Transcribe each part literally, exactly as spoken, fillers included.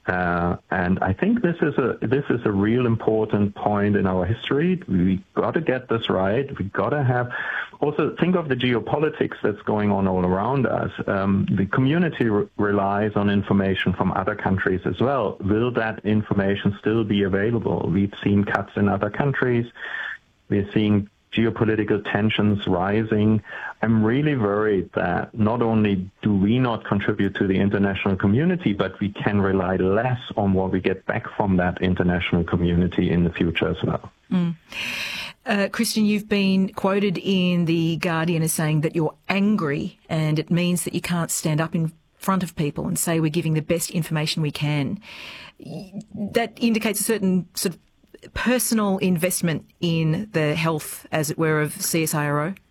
Uh, and I think this is a this is a real important point in our history. We got to get this right. We got to have also think of the geopolitics that's going on all around us. Um, the community re- relies on information from other countries as well. Will that information still be available? We've seen cuts in other countries. We're seeing geopolitical tensions rising. I'm really worried that not only do we not contribute to the international community, but we can rely less on what we get back from that international community in the future as well. Mm. Uh, Christian, you've been quoted in The Guardian as saying that you're angry and it means that you can't stand up in front of people and say we're giving the best information we can. That indicates a certain sort of personal investment in the health, as it were, of C S I R O?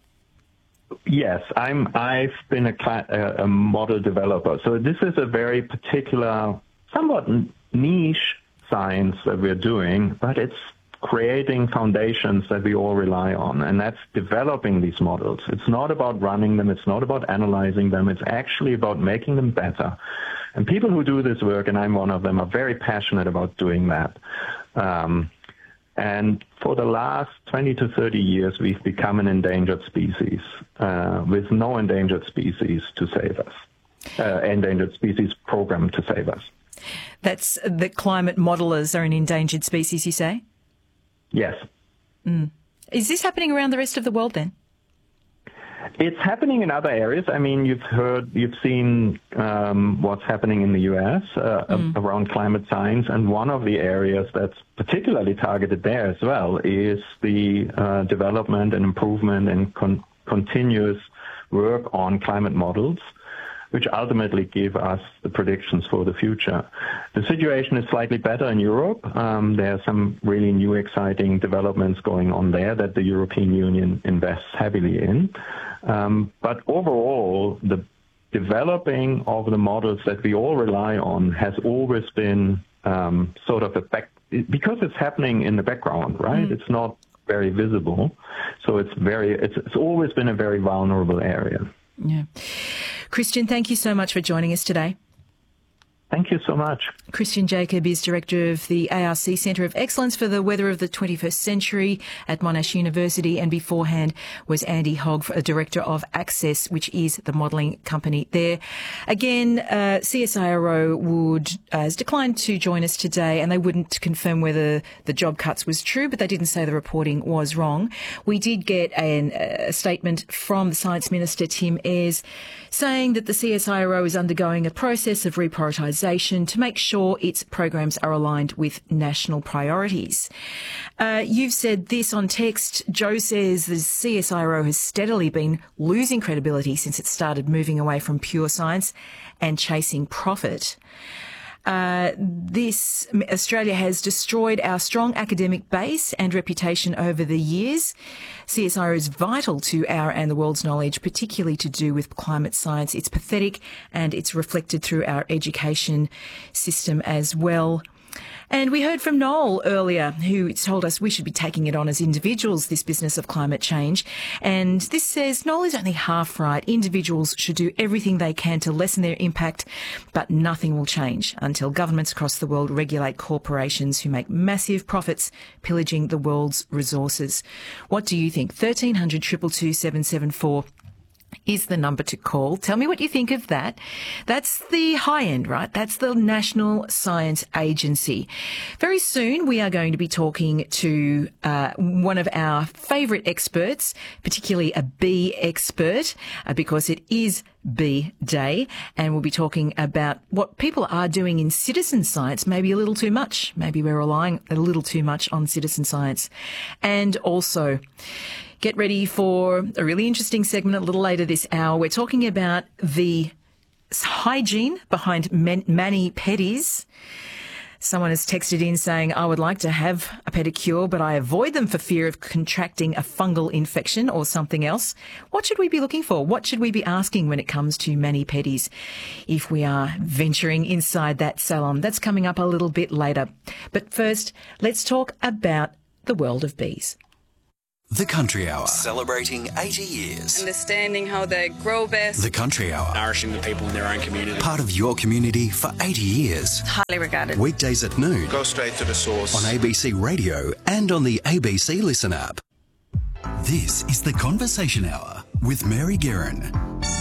Yes, I'm, I've been a, a model developer. So this is a very particular, somewhat niche science that we're doing, but it's creating foundations that we all rely on, and that's developing these models. It's not about running them. It's not about analyzing them. It's actually about making them better. And people who do this work, and I'm one of them, are very passionate about doing that. Um, and for the last twenty to thirty years, we've become an endangered species uh, with no endangered species to save us, uh, endangered species program to save us. That's the climate modelers are an endangered species, you say? Yes. Mm. Is this happening around the rest of the world then? It's happening in other areas. I mean, you've heard, you've seen um, what's happening in the U S uh, mm. around climate science, and one of the areas that's particularly targeted there as well is the uh, development and improvement and con- continuous work on climate models, which ultimately give us the predictions for the future. The situation is slightly better in Europe. Um, there are some really new, exciting developments going on there that the European Union invests heavily in. Um, but overall, the developing of the models that we all rely on has always been um, sort of a back, because it's happening in the background, right? Mm. It's not very visible. So it's very, it's, it's always been a very vulnerable area. Yeah. Christian, thank you so much for joining us today. Thank you so much. Christian Jacob is Director of the A R C Centre of Excellence for the Weather of the twenty-first Century at Monash University, and beforehand was Andy Hogg, Director of Access, which is the modelling company there. Again, uh, C S I R O would uh, has declined to join us today, and they wouldn't confirm whether the job cuts was true, but they didn't say the reporting was wrong. We did get an, a statement from the Science Minister, Tim Ayres, saying that the C S I R O is undergoing a process of reprioritisation to make sure its programs are aligned with national priorities. Uh, you've said this on text. Joe says the C S I R O has steadily been losing credibility since it started moving away from pure science and chasing profit. Uh, this, Australia has destroyed our strong academic base and reputation over the years. C S I R O is vital to our and the world's knowledge, particularly to do with climate science. It's pathetic, and it's reflected through our education system as well. And we heard from Noel earlier, who told us we should be taking it on as individuals, this business of climate change. And this says Noel is only half right. Individuals should do everything they can to lessen their impact, but nothing will change until governments across the world regulate corporations who make massive profits pillaging the world's resources. What do you think? thirteen hundred, two two two, seven seven four is the number to call. Tell me what you think of that. That's the high end, right? That's the National Science Agency. Very soon we are going to be talking to uh, one of our favourite experts, particularly a bee expert, uh, because it is Bee Day, and we'll be talking about what people are doing in citizen science, maybe a little too much. Maybe we're relying a little too much on citizen science. And also, get ready for a really interesting segment a little later this hour. We're talking about the hygiene behind man- mani-pedis. Someone has texted in saying, I would like to have a pedicure, but I avoid them for fear of contracting a fungal infection or something else. What should we be looking for? What should we be asking when it comes to mani-pedis if we are venturing inside that salon? That's coming up a little bit later. But first, let's talk about the world of bees. The Country Hour, celebrating eighty years. Understanding how they grow best. The Country Hour, nourishing the people in their own community. Part of your community for eighty years. Highly regarded. Weekdays at noon. Go straight to the source. On A B C Radio and on the A B C Listen app. This is The Conversation Hour with Mary Guerin.